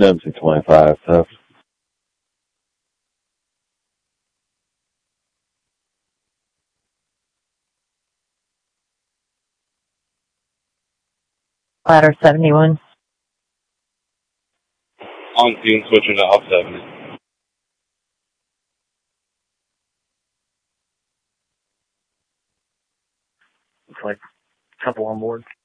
MC-25, so. Ladder 71. On scene, switching to off 70. Looks like a couple on board.